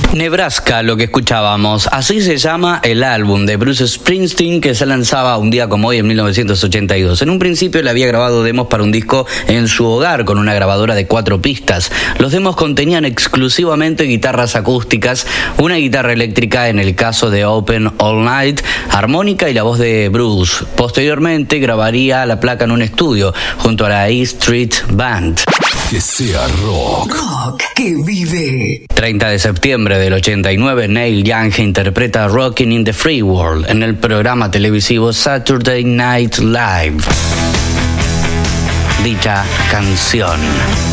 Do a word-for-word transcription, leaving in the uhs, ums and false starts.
Nebraska, lo que escuchábamos, así se llama el álbum de Bruce Springsteen que se lanzaba un día como hoy en mil novecientos ochenta y dos. En un principio le había grabado demos para un disco en su hogar con una grabadora de cuatro pistas. Los demos contenían exclusivamente guitarras acústicas, una guitarra eléctrica en el caso de Open All Night, armónica y la voz de Bruce. Posteriormente grabaría la placa en un estudio junto a la E Street Band. Que sea rock. Rock que vive. treinta de septiembre del ochenta y nueve, Neil Young interpreta Rockin' in the Free World en el programa televisivo Saturday Night Live. Dicha canción